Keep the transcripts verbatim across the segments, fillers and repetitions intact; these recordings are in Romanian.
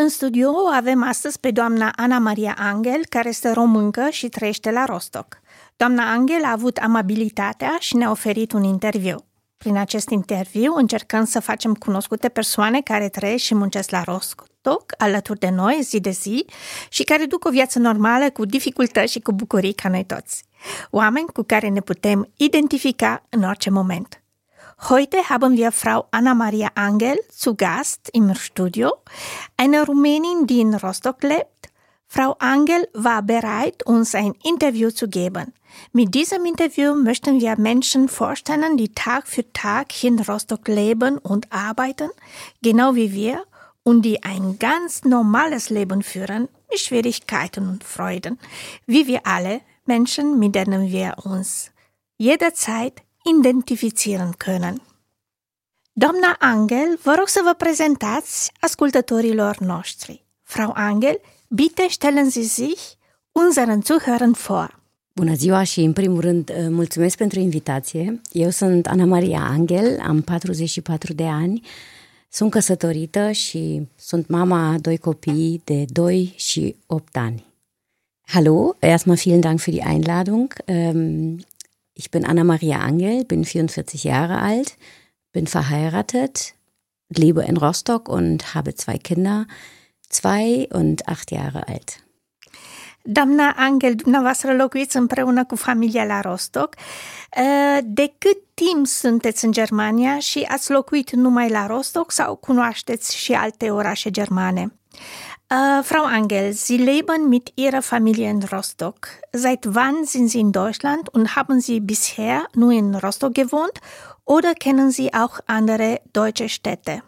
studio o avem astăzi pe doamna Ana Maria Angel, care este româncă și trăiește la Rostock. Doamna Angel a avut amabilitatea și ne-a oferit un interviu. Prin acest interviu încercăm să facem cunoscute persoane care trăiesc și muncesc la Rostock alături de noi zi de zi și care duc o viață normală cu dificultăți și cu bucurii ca noi toți. Oameni cu care ne putem identifica în orice moment. Heute haben wir Frau Ana Maria Angel zu Gast im Studio, eine Rumänin, die in Rostock lebt. Frau Angel war bereit, uns ein Interview zu geben. Mit diesem Interview möchten wir Menschen vorstellen, die Tag für Tag hier in Rostock leben und arbeiten, genau wie wir, und die ein ganz normales Leben führen, mit Schwierigkeiten und Freuden, wie wir alle Menschen, mit denen wir uns jederzeit identifizieren können. Doamna Angel, vă rog să vă prezentați ascultătorilor noștri. Frau Angel, bitte stellen Sie sich unseren Zuhörern vor. Bună ziua și, în primul rând, mulțumesc pentru invitație. Eu sunt Ana Maria Angel, am patruzeci și patru de ani, sunt căsătorită și sunt mama a doi copii de doi și opt ani. Hallo, erstmal vielen Dank für die Einladung. Ich bin Ana Maria Angel, bin vierundvierzig Jahre alt, bin verheiratet, lebe in Rostock und habe zwei Kinder, zwei und acht Jahre alt. Doamna Angel, dumneavoastră locuiți împreună cu familia la Rostock. De cât timp sunteți în Germania și ați locuit numai la Rostock sau cunoașteți și alte orașe germane? Uh, Frau Angel, Sie leben mit Ihrer Familie in Rostock. Seit wann sind Sie in Deutschland und haben Sie bisher nur in Rostock gewohnt oder kennen Sie auch andere deutsche Städte?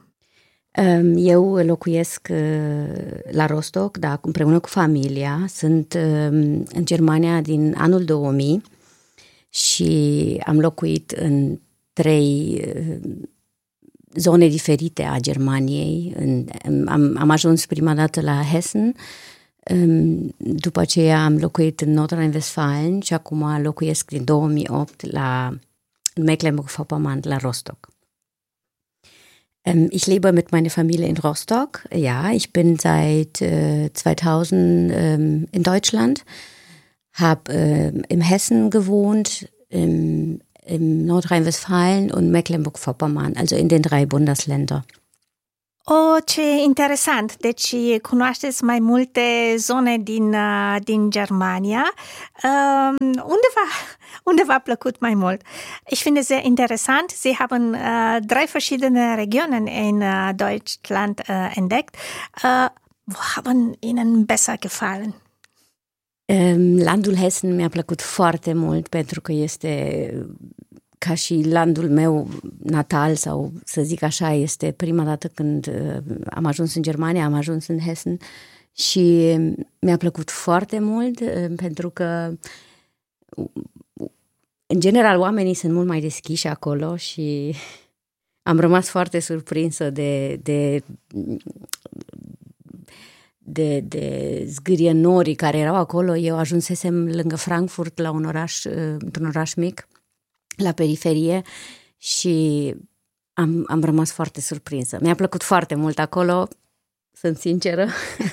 Eu locuiesc la Rostock, da, împreună cu familia. Sunt în Germania din anul două mii și am locuit în trei zone diferite a Germaniei. Am, am ajuns prima dată la Hessen, după aceea am locuit în Nordrhein-Westfalen și acum locuiesc din două mii opt la Mecklenburg-Vorpommern, la Rostock. Ich lebe mit meiner Familie in Rostock. Ja, ich bin seit äh, zweitausend ähm, in Deutschland, habe äh, in Hessen gewohnt, im, im Nordrhein-Westfalen und Mecklenburg-Vorpommern, also in den drei Bundesländer. Oh, ce interesant! Deci cunoașteți mai multe zone din, din Germania. Uh, unde, v-a, unde v-a plăcut mai mult? Ich finde sehr interessant, Sie haben uh, drei verschiedene Regionen in uh, Deutschland uh, entdeckt. Uh, wo haben Ihnen besser gefallen? Um, landul Hessen mi-a plăcut foarte mult pentru că este... ca și landul meu natal, sau să zic așa, este prima dată când am ajuns în Germania, am ajuns în Hessen și mi-a plăcut foarte mult pentru că în general oamenii sunt mult mai deschiși acolo și am rămas foarte surprinsă de de de, de zgârienorii care erau acolo. Eu ajunsesem lângă Frankfurt, la un oraș, într-un oraș mic, la periferie și am, am rămas foarte surprinsă. Mi-a plăcut foarte mult acolo, sunt sinceră.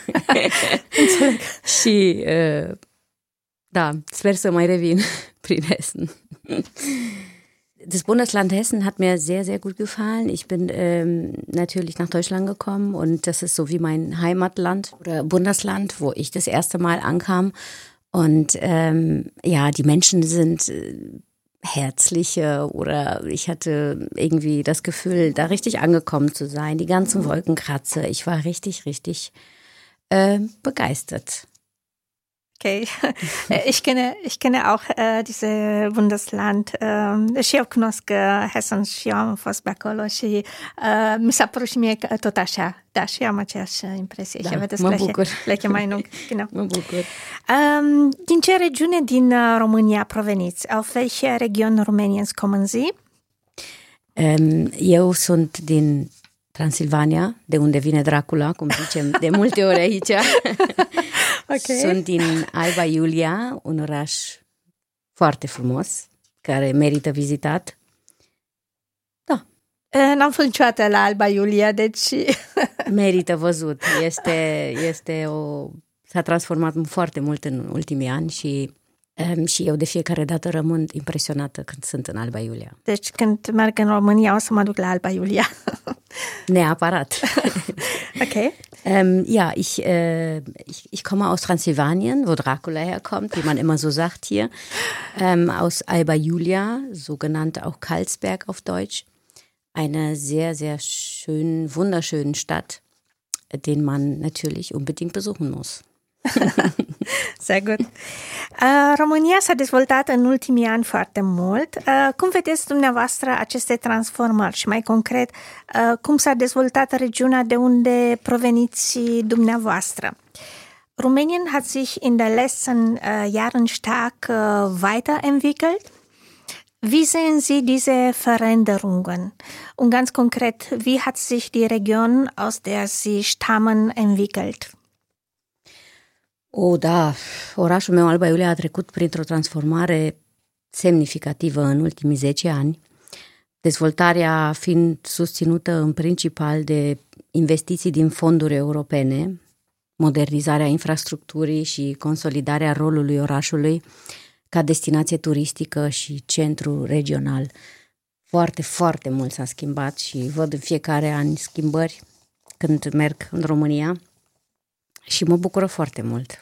Și uh, da, sper să mai revin prin Hessen. Das Bundesland Hessen hat mir sehr, sehr gut gefallen. Ich bin ähm, natürlich nach Deutschland gekommen und das ist so wie mein Heimatland oder Bundesland, wo ich das erste Mal ankam. Und ähm, ja, die Menschen sind herzlicher oder ich hatte irgendwie das Gefühl, da richtig angekommen zu sein. Die ganzen Wolkenkratzer. Ich war richtig, richtig äh, begeistert. Okay, ich kenne, ich kenne auch äh, dieses Bundesland uh, și eu cunosc uh, Hessen și eu am fost pe acolo și uh, mi s-a părut și mie tot așa. Da, și eu am aceeași impresie. Da, și vedeți, mă leche, bucur. Leche mai lung. Genau. Mă bucur. Um, din ce regiune din uh, România proveniți? Auf welche Region Rumäniens kommen Sie? Um, eu sunt din Transilvania, de unde vine Dracula, cum zicem de multe ori aici. Okay. Sunt din Alba Iulia, un oraș foarte frumos, care merită vizitat. Da. N-am fost niciodată la Alba Iulia, deci Merită văzut. Este, este o... S-a transformat foarte mult în ultimii ani și, um, și eu de fiecare dată rămân impresionată când sunt în Alba Iulia. Deci când merg în România o să mă duc la Alba Iulia. Neapărat. Okay. Ähm, ja, ich, äh, ich, ich komme aus Transsilvanien, wo Dracula herkommt, wie man immer so sagt hier, ähm, aus Alba Iulia, sogenannt auch Karlsberg auf Deutsch. Eine sehr, sehr schön, wunderschönen Stadt, den man natürlich unbedingt besuchen muss. Sehr gut. Uh, România s-a dezvoltat în ultimii ani foarte mult. Uh, cum vedeți dumneavoastră aceste transformări și mai concret, uh, cum s-a dezvoltat regiunea de unde proveniți dumneavoastră? Rumänien hat sich in den letzten uh, Jahren stark uh, weiterentwickelt. Wie sehen Sie diese Veränderungen? Und ganz konkret, wie hat sich die Region, aus der Sie stammen, entwickelt? O, da, orașul meu, Alba Iulia, a trecut printr-o transformare semnificativă în ultimii zece ani, dezvoltarea fiind susținută în principal de investiții din fonduri europene, modernizarea infrastructurii și consolidarea rolului orașului ca destinație turistică și centru regional. Foarte, foarte mult s-a schimbat și văd în fiecare an schimbări când merg în România. Și mă bucură foarte mult.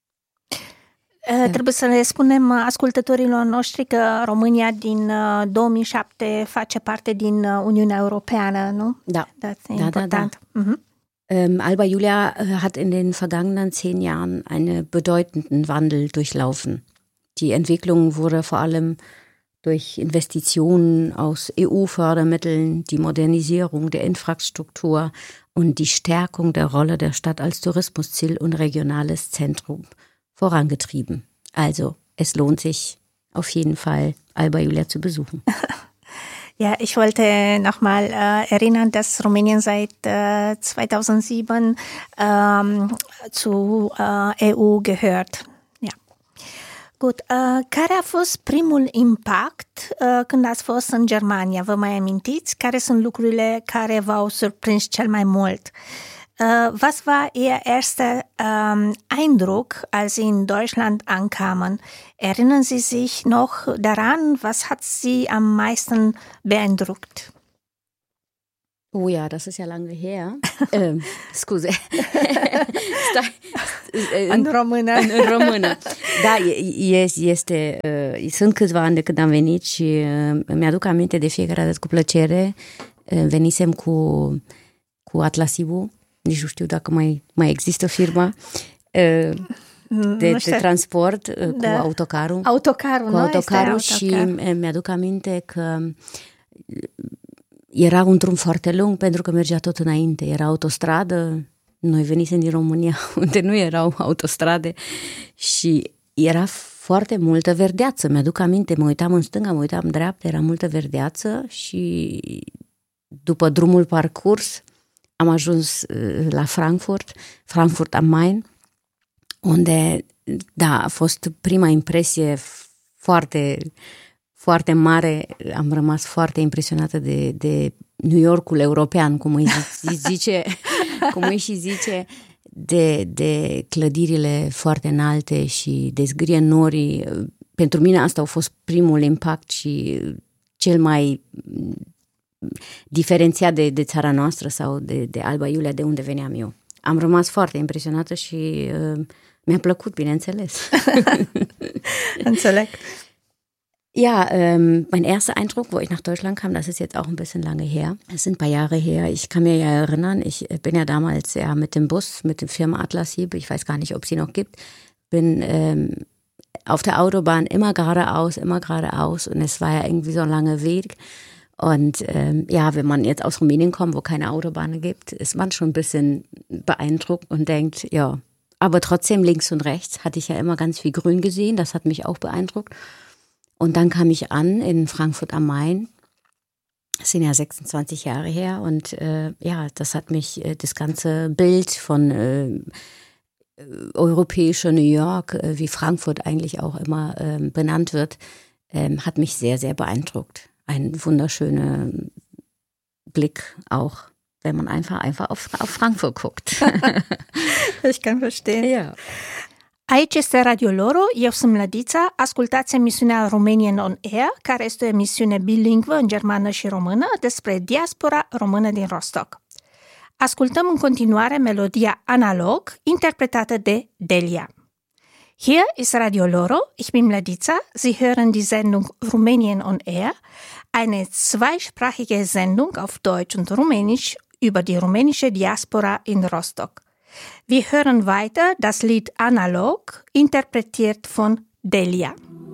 Uh, trebuie să le spunem ascultătorilor noștri că România din uh, două mii șapte face parte din uh, Uniunea Europeană, nu? Da. Das ist da, important. da, da. Mhm. Ähm, Alba Iulia hat in den vergangenen zehn Jahren einen bedeutenden Wandel durchlaufen. Die Entwicklung wurde vor allem durch Investitionen aus E U-Fördermitteln, die Modernisierung der Infrastruktur und die Stärkung der Rolle der Stadt als Tourismusziel und regionales Zentrum vorangetrieben. Also, es lohnt sich auf jeden Fall, Alba Iulia zu besuchen. Ja, ich wollte nochmal äh, erinnern, dass Rumänien seit äh, zweitausendsieben ähm, zu äh, E U gehört. Ja. Gut, äh, care a fost primul impact uh, când ați fost în Germania? Vă mai amintiți? Care sunt lucrurile care v-au surprins cel mai mult? Uh, was war Ihr erster ähm, Eindruck, als Sie in Deutschland ankamen? Erinnern Sie sich noch daran? Was hat Sie am meisten beeindruckt? Oh ja, das ist ja lange her. ähm, scuze. Stai. În română. În română. Da, este, sunt câțiva ani de când am venit și mi-aduc aminte de fiecare dată cu plăcere. Venisem cu, cu Atlasibu, nici nu știu dacă mai, mai există firma de, de transport, da. Cu autocarul. Autocarul, cu nu? autocarul și autocar. Mi-aduc aminte că era un drum foarte lung pentru că mergea tot înainte. Era autostradă, noi venisem din România unde nu erau autostrade și era foarte multă verdeață. Mi-aduc aminte, mă uitam în stânga, mă uitam în dreapta, era multă verdeață și după drumul parcurs am ajuns la Frankfurt, Frankfurt am Main, unde, da, a fost prima impresie foarte, foarte mare. Am rămas foarte impresionată de, de New Yorkul european, cum îi zice, cum îi și zice, de, de clădirile foarte înalte și de zgârie norii. Pentru mine asta a fost primul impact și cel mai diferențiat de, de țara noastră sau de, de Alba Iulia, de unde veneam eu. Am rămas foarte impresionată și uh, mi-a plăcut, bineînțeles. Înțeleg. Ja, ähm, mein erster Eindruck, wo ich nach Deutschland kam, das ist jetzt auch ein bisschen lange her. Das sind ein paar Jahre her. Ich kann mir ja erinnern, ich bin ja damals ja mit dem Bus, mit der Firma Atlasibu, ich weiß gar nicht, ob sie noch gibt, bin ähm, auf der Autobahn immer geradeaus, immer geradeaus und es war ja irgendwie so ein langer Weg. Und ähm, ja, wenn man jetzt aus Rumänien kommt, wo keine Autobahnen gibt, ist man schon ein bisschen beeindruckt und denkt, ja, aber trotzdem links und rechts hatte ich ja immer ganz viel Grün gesehen, das hat mich auch beeindruckt. Und dann kam ich an in Frankfurt am Main, das sind ja sechsundzwanzig Jahre her und äh, ja, das hat mich, äh, das ganze Bild von äh, europäischer New York, äh, wie Frankfurt eigentlich auch immer äh, benannt wird, äh, hat mich sehr, sehr beeindruckt. Ein wunderschöner Blick auch wenn man einfach, einfach auf, auf Frankfurt guckt. Ich can verstehen. Ja. Aici este Radio Loro, eu sunt Mlădița, ascultați emisiunea Romanian on Air, care este o emisiune bilingvă în germană și română despre diaspora română din Rostock. Ascultăm în continuare melodia Analog, interpretată de Delia. Hier ist Radio Loro, ich bin Mlădița, Sie hören die Sendung Rumänien on Air, eine zweisprachige Sendung auf Deutsch und Rumänisch über die rumänische Diaspora in Rostock. Wir hören weiter das Lied Analog, interpretiert von Delia.